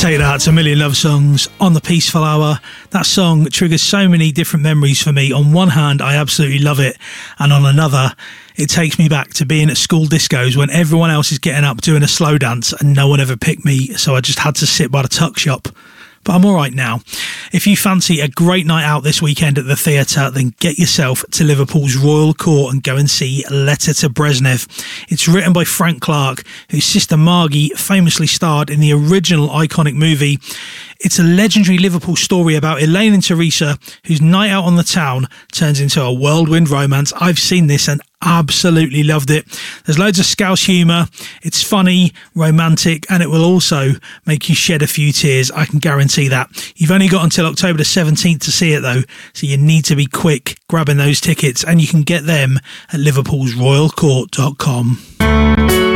Take That, it's A Million Love Songs on the Peaceful Hour. That song triggers so many different memories for me. On one hand, I absolutely love it, and on another, it takes me back to being at school discos when everyone else is getting up doing a slow dance and no one ever picked me, so I just had to sit by the tuck shop. But I'm alright now. If you fancy a great night out this weekend at the theatre, then get yourself to Liverpool's Royal Court and go and see Letter to Brezhnev. It's written by Frank Clark, whose sister Margie famously starred in the original iconic movie. It's a legendary Liverpool story about Elaine and Teresa, whose night out on the town turns into a whirlwind romance. I've seen this and absolutely loved it. There's loads of Scouse humour, it's funny, romantic, and it will also make you shed a few tears, I can guarantee that. You've only got until October the 17th to see it though, so you need to be quick grabbing those tickets, and you can get them at liverpoolsroyalcourt.com.